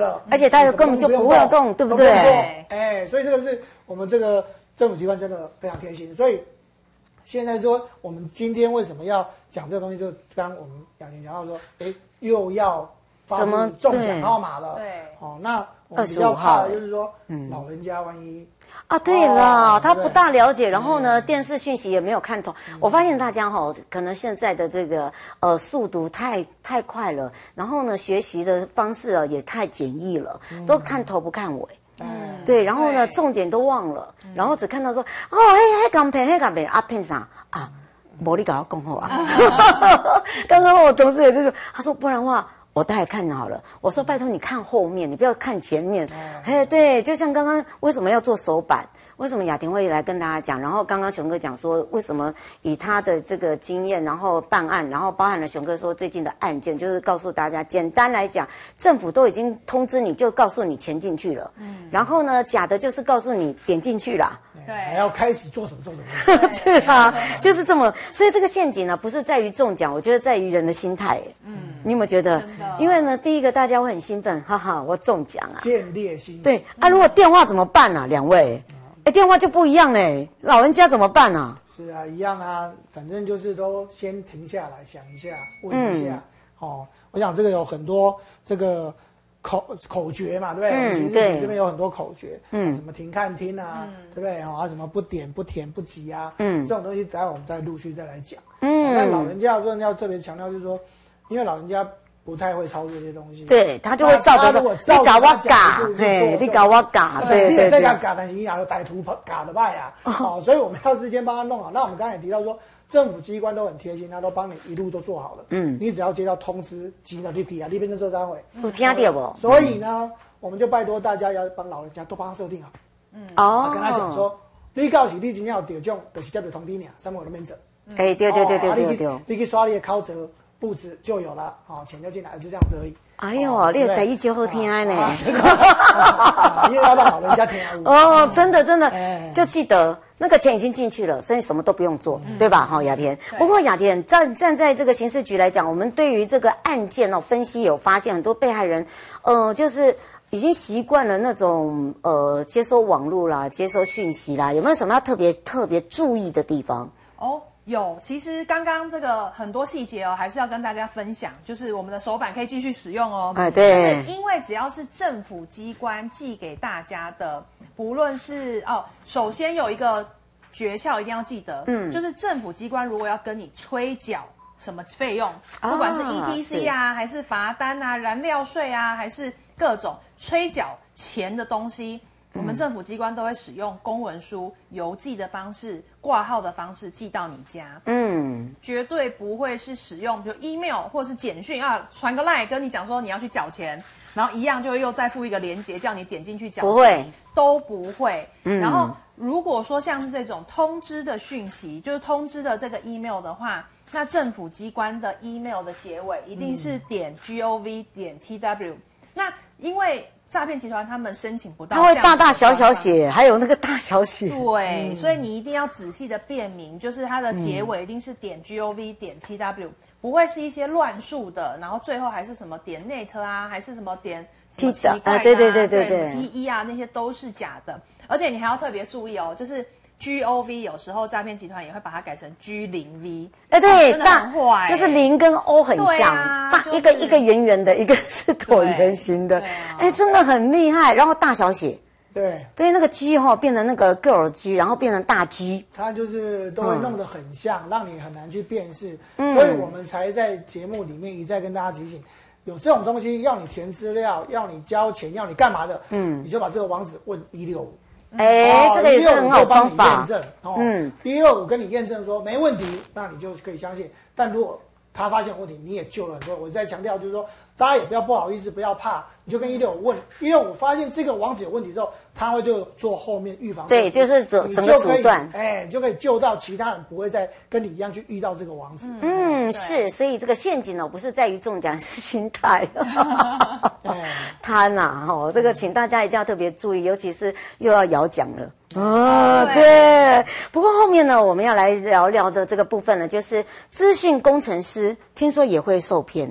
了， 而且他根本就不会动，对不对？ 所以这个是我们这个政府机关真的非常贴心。所以现在说我们今天为什么要讲这个东西，就刚刚我们雅婷讲到说，又要发布中奖号码了， 对， 那我们比较怕的就是说，老人家万一对了，他不大了解，然后呢，电视讯息也没有看懂。我发现大家可能现在的这个速度太快了，然后呢，学习的方式也太简易了，都看头不看尾。对，然后呢，重点都忘了，然后只看到说，黑港片啊，片啥啊？没你搞讲好啊。刚刚我同事也是说，他说不然的话。我大概看好了，我说拜托你看后面，你不要看前面。对，就像刚刚为什么要做手板，为什么雅婷会来跟大家讲，然后刚刚熊哥讲说为什么以他的这个经验，然后办案，然后包含了熊哥说最近的案件，就是告诉大家，简单来讲，政府都已经通知你，就告诉你钱进去了，然后呢，假的就是告诉你点进去了。 对，还要开始做什么。 对啊，就是这么，所以这个陷阱呢，不是在于中奖，我觉得在于人的心态。你有没有觉得？因为呢，第一个大家会很兴奋，哈哈，我中奖啊， 建立心。 对啊，如果电话怎么办啊？两位，电话就不一样嘞，老人家怎么办啊？ 是啊，一样啊，反正就是都先停下来想一下，问一下。我想这个有很多这个。口诀嘛，对不对？其实这边有很多口诀，什么停看听啊，对不对？什么不点不填不急啊，这种东西待会我们再陆续再来讲。但老人家要特别强调，就是说，因为老人家不太会操作这些东西， 对他就会照着说，你搞我嘎，你搞我嘎，对， 你也在嘎，但是你有歹徒嘎的败啊，所以我们要事先帮他弄好。那我们刚才也提到说。政府机关都很贴心，他都帮你一路都做好了。你只要接到通知，急了立即啊，那边就做单位。 有听到不？ 所以呢，我们就拜托大家要帮老人家都帮他设定好。跟他讲说，你到时你真正有得奖，就是接到通知你，什么都免整。 对， 你去刷你的考折布置就有了，钱就进来了，就这样子而已。 哎呦，你的台语就好听呢， 因为要让老人家听。 真的，就记得那个钱已经进去了，所以什么都不用做，对吧？雅甜。不过雅甜站在这个刑事局来讲，我们对于这个案件分析有发现，很多被害人，就是已经习惯了那种接收网络啦、接收讯息啦，有没有什么要特别注意的地方？ 有，其实刚刚这个很多细节还是要跟大家分享，就是我们的手板可以继续使用哦。 对， 因为只要是政府机关寄给大家的，不论是首先有一个诀窍一定要记得，就是政府机关如果要跟你催缴什么费用，不管是 ETC 啊，还是罚单啊、燃料税啊，还是各种催缴钱的东西。我们政府机关都会使用公文书、邮寄的方式、挂号的方式寄到你家。绝对不会是使用比如 email 或者是简讯传个 line 跟你讲说你要去缴钱，然后一样就会又再附一个连结叫你点进去缴钱。 不会， 都不会。然后如果说像是这种通知的讯息，就是通知的这个 email 的话，那政府机关的 email 的结尾一定是.gov.tw。那因为诈骗集团他们申请不到， 他会大小写，还有那个大小写。 对，所以你一定要仔细的辨明，就是它的结尾一定是.gov.tw，不会是一些乱数的，然后最后还是什么.net 啊，还是什么奇怪的对 .te 啊，那些都是假的。而且你还要特别注意就是。GOV 有时候诈骗集团也会把它改成 G0V， 对， 真的很坏， 就是0跟 O 很像，一个圆圆的，一个是椭圆形的，真的很厉害。然后大小写，对，那个 G 变成那个 girl G， 然后变成大 G， 它就是都会弄得很像，让你很难去辨识。所以我们才在节目里面一再跟大家提醒，有这种东西要你填资料，要你交钱，要你干嘛的，你就把这个网址问165。 这个也是很好方法。 165跟你验证说没问题，那你就可以相信。但如果他发现有问题，你也救了很多。我再强调就是说，大家也不好意思，不要怕，你就跟165问，165发现这个网址有问题之后，他会就做后面预防。 对，就是整个阻断， 就可以救到其他人不会再跟你一样去遇到这个网址。 是，所以这个陷阱不是在于中奖，是心态。贪这个请大家一定要特别注意，尤其是又要摇奖了。对。不过后面呢，我们要来聊聊的这个部分呢，就是资讯工程师，听说也会受骗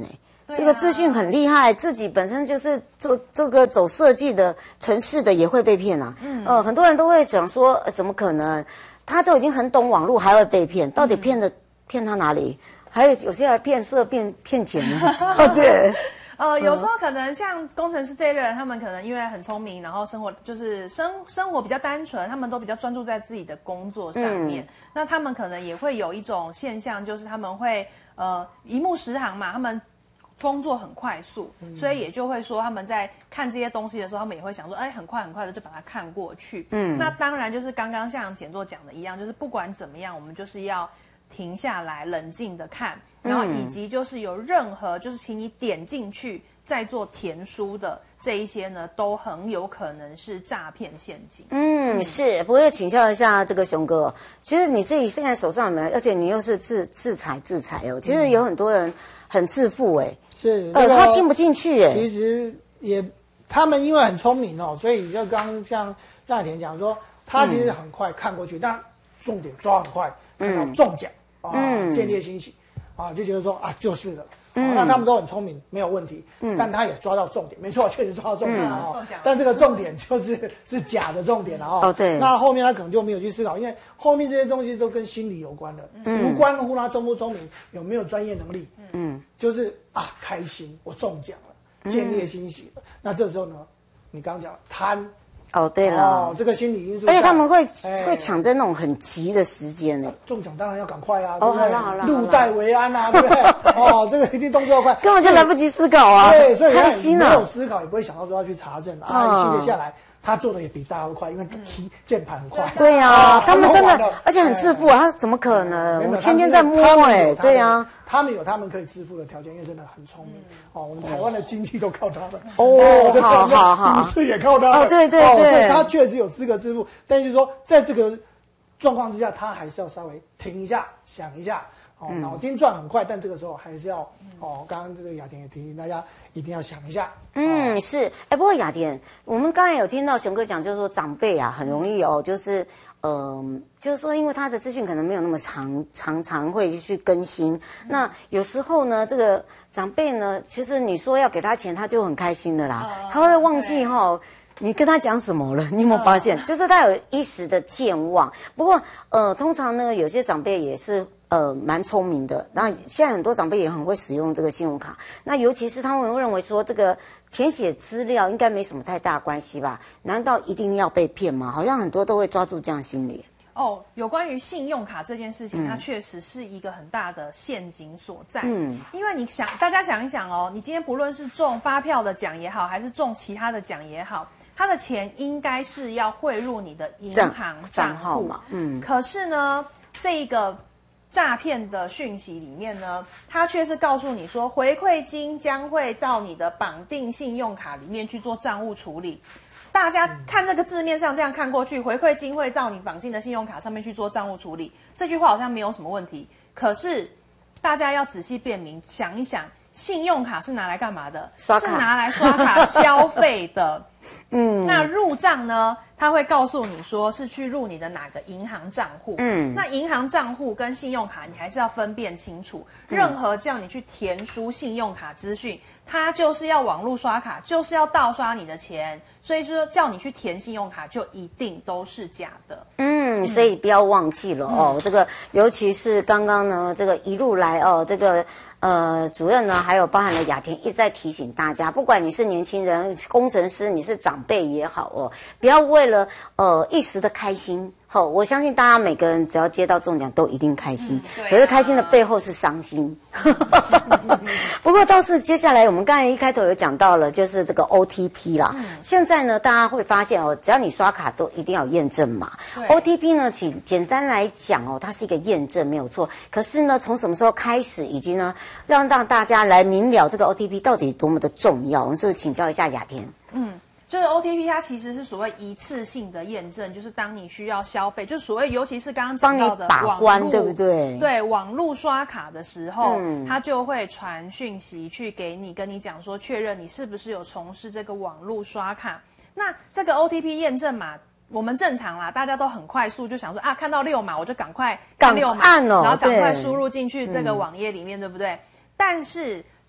这个资讯很厉害，自己本身就是做这个走设计的、程式的也会被骗啊。很多人都会讲说，怎么可能？他都已经很懂网络，还会被骗？到底骗他哪里？还有些人骗色、骗钱呢。哦，对。 有时候可能像工程师这一类人，他们可能因为很聪明，然后生活比较单纯，他们都比较专注在自己的工作上面。那他们可能也会有一种现象，就是他们会一目十行嘛，他们工作很快速，所以也就会说他们在看这些东西的时候，他们也会想说，很快的就把它看过去。那当然就是刚刚像简作讲的一样，就是不管怎么样，我们就是要停下来，冷静的看，然后以及就是有任何就是请你点进去再做填书的这一些呢，都很有可能是诈骗陷阱。 是。不过请教一下这个熊哥，其实你自己现在手上有没有？而且你又是自裁哦，其实有很多人很自负是， 他听不进去其实他们因为很聪明哦，所以就刚像赖田讲说，他其实很快看过去，但重点抓很快，看到中奖见猎欣喜就觉得说就是了。那他们都很聪明，没有问题。但他也抓到重点，没错，确实抓到重点但这个重点是假的重点了对。 那后面他可能就没有去思考，因为后面这些东西都跟心理有关的，无关乎他聪不聪明，有没有专业能力。就是开心，我中奖了，见猎欣喜了。那这时候呢，你刚刚讲了贪。 对了， 这个心理因素， 而且他们会抢在那种很急的时间呢。 中奖当然要赶快对不对？好了， 入袋为安对不对？这个一定动作要快， 根本就来不及思考对，所以开心没有思考，也不会想到说要去查证一系列下来。他做的也比大家快，因为键盘很快。 对呀，他们真的，而且很自负他怎么可能？我天天在摸对呀。 他们有他们可以致富的条件，因为真的很聪明我们台湾的经济都靠他们好， 股市也靠他们对， 所以他确实有资格致富，但就是说在这个状况之下，他还是要稍微停一下，想一下脑筋转很快，但这个时候还是要刚刚这个雅婷也提醒大家一定要想一下。 是，不过雅婷，我们刚才有听到熊哥讲，就是说长辈很容易就是说，因为他的资讯可能没有那么常会去更新。那有时候呢，这个长辈呢，其实你说要给他钱，他就很开心的啦，他会忘记你跟他讲什么了？你有没有发现？就是他有一时的健忘。不过通常呢，有些长辈也是蛮聪明的。那现在很多长辈也很会使用这个信用卡。那尤其是他们会认为说，这个填写资料应该没什么太大关系吧？难道一定要被骗吗？好像很多都会抓住这样心理。 有关于信用卡这件事情，它确实是一个很大的陷阱所在。因为大家想一想你今天不论是中发票的奖也好，还是中其他的奖也好，他的钱应该是要汇入你的银行账户嘛。可是呢，这个诈骗的讯息里面呢，它却是告诉你说，回馈金将会到你的绑定信用卡里面去做账务处理。大家看这个字面上这样看过去，回馈金会到你绑定的信用卡上面去做账务处理，这句话好像没有什么问题。可是大家要仔细辨明，想一想，信用卡是拿来干嘛的？ 刷卡， 是拿来刷卡消费的。那入账呢？他会告诉你说是去入你的哪个银行账户。那银行账户跟信用卡你还是要分辨清楚。任何叫你去填输信用卡资讯，它就是要网络刷卡，就是要盗刷你的钱。所以说叫你去填信用卡，就一定都是假的。 所以不要忘记了这个尤其是刚刚呢，这个一路来这个主任呢，还有包含了雅婷一直在提醒大家，不管你是年轻人、工程师，你是长辈也好不要为了一时的开心。我相信大家每个人只要接到中奖都一定开心，可是开心的背后是伤心。不过倒是接下来我们刚才一开头有讲到了，就是这个 OTP 啦。现在呢，大家会发现只要你刷卡都一定要验证码。OTP 呢，简单来讲它是一个验证没有错。可是呢，从什么时候开始，以及呢，让大家来明了这个 OTP 到底多么的重要，我们是不是请教一下雅婷？ 就是 OTP 它其实是所谓一次性的验证，就是当你需要消费，就是所谓尤其是刚刚讲到的帮你把关，对不对？ 对，网络刷卡的时候，它就会传讯息去给你，跟你讲说确认你是不是有从事这个网络刷卡。那这个 OTP 验证码，我们正常啦，大家都很快速就想说看到6码我就赶快按6码，然后赶快输入进去这个网页里面，对不对？但是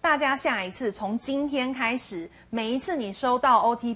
大家下一次从今天开始，每一次你收到 OTP